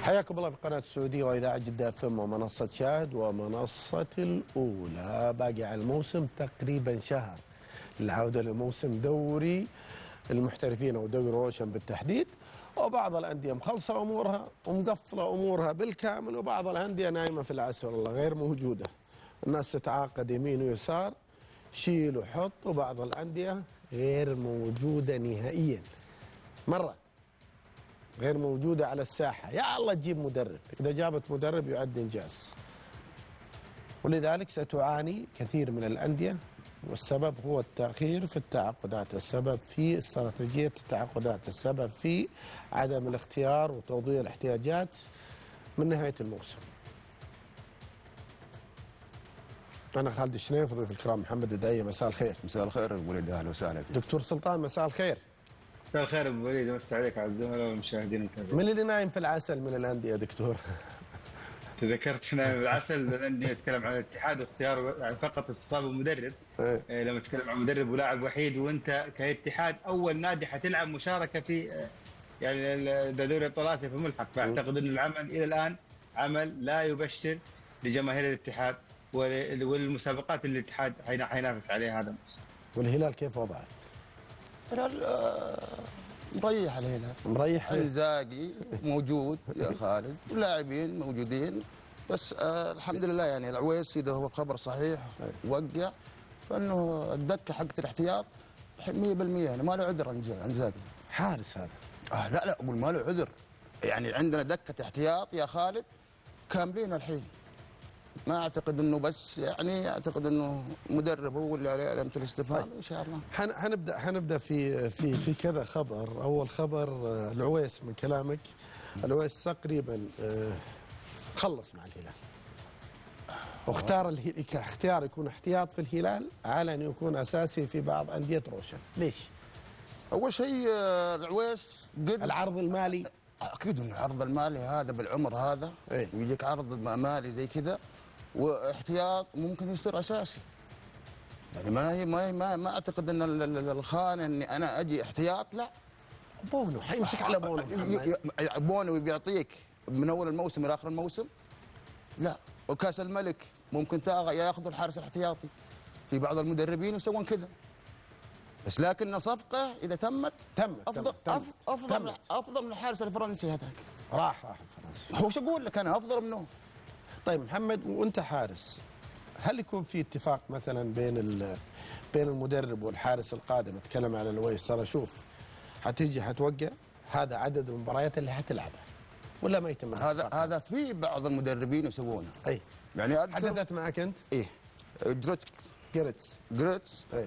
حياكم الله في قناة السعودية وإذاعة جدة FM ومنصة شاهد ومنصة الأولى. باقي على الموسم تقريبا شهر للعودة للموسم دوري المحترفين أو دوري روشن بالتحديد، وبعض الأندية مخلصة أمورها ومقفلة أمورها بالكامل، وبعض الأندية نايمة في العسل والله غير موجودة. الناس تتعاقد يمين ويسار، شيل وحط، وبعض الأندية غير موجودة نهائيا، مرة غير موجودة على الساحة. يا الله تجيب مدرب، إذا جابت مدرب يؤدي إنجاز. ولذلك ستعاني كثير من الأندية، والسبب هو التأخير في التعاقدات، السبب في استراتيجية التعاقدات، السبب في عدم الاختيار وتوضيح الاحتياجات من نهاية الموسم. أنا خالد الشنيف، ضيف الكرام محمد الدعية. مساء الخير. مساء الخير ابو وليد، اهلا وسهلا فيك. دكتور سلطان مساء الخير. مساء الخير ابو وليد، مساء عليك على الزملاء والمشاهدين المتابعين. من اللي نايم في العسل من الأندية دكتور؟ تذكرت نايم العسل لاني اتكلم عن الاتحاد واختيار يعني فقط استقطاب المدرب. لما تتكلم عن مدرب ولاعب وحيد، وانت كاتحاد اول نادي حتلعب مشاركه في يعني دوري ابطال اسيا في ملحق، فاعتقد ان العمل الى الان عمل لا يبشر لجماهير الاتحاد والمسابقات اللي الاتحاد حينافس عليها هذا الموسم. والهلال كيف وضعه؟ الهلال مريح، الهلال مريح. الزاقي موجود يا خالد، واللاعبين موجودين، بس الحمد لله يعني العويس اذا هو الخبر صحيح وقع، فانه الدكه حقت الاحتياط 100% يعني ما له عذر عن زاقي. حارس هذا. لا اقول ما له عذر، يعني عندنا دكه احتياط يا خالد كاملين الحين. ما اعتقد انه بس يعني اعتقد انه مدرب هو اللي عليه علامه الاستفهام ان شاء الله. حنبدا في كذا خبر. اول خبر العويس، من كلامك العويس تقريبا خلص مع الهلال، واختار اختيار يكون احتياط في الهلال على ان يكون اساسي في بعض انديه روشن. ليش؟ اول شيء العويس قد العرض المالي، اكيد انه العرض المالي هذا بالعمر هذا يجيك عرض مالي زي كذا، واحتياط ممكن يصير اساسي. يعني ما اعتقد ان الخانه اني انا اجي احتياط. لا، بونو حيمسك على بونو. بونو بيعطيك من اول الموسم الى اخر الموسم. لا، وكاس الملك ممكن ياخذوا الحارس الاحتياطي. في بعض المدربين يسوون كذا، بس لكن صفقه اذا تمت افضل من الحارس الفرنسي هذاك. راح الفرنسي. هو شو اقول لك، انا افضل منه. طيب محمد، وانت حارس، هل يكون في اتفاق مثلا بين المدرب والحارس القادم؟ اتكلم على العويس، ترى شوف حتيجي حتوقع هذا عدد المباريات اللي حتلعبها، ولا ما يتم هذا في بعض المدربين يسوونه. اي يعني حدثت معك انت؟ ايه، جريتس اي